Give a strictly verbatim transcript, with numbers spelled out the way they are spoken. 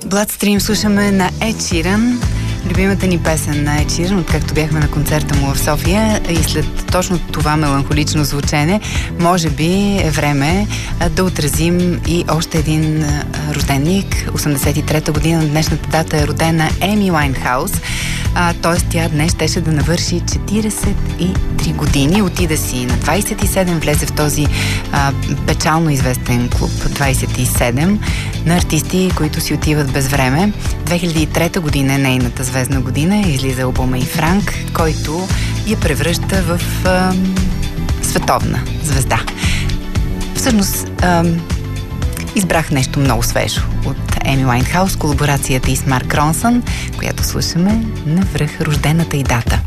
Bloodstream слушаме на Ед Ширан, любимата ни песен на Ед Ширан, откакто бяхме на концерта му в София, и след точно това меланхолично звучене, може би е време да отразим и още един рожденник. осемдесет и трета година на днешната дата е родена Еми Уайнхаус. Т.е. тя днес щеше да навърши четиридесет и три години. Отида си на двайсет и седем, влезе в този а, печално известен клуб двайсет и седем на артисти, които си отиват без време. две хиляди и трета година е нейната звездна година. Излиза албума и Франк, който я превръща в а, световна звезда. Всъщност а, избрах нещо много свежо от Еми Уайнхаус, колаборацията и с Марк Ронсън, която слушаме навръх рождената й дата.